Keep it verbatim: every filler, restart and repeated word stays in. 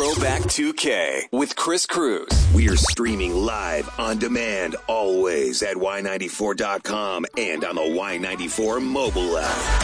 Throwback two K with Chris Cruz. We're streaming live on demand always at Y ninety-four dot com and on the Y ninety-four mobile app.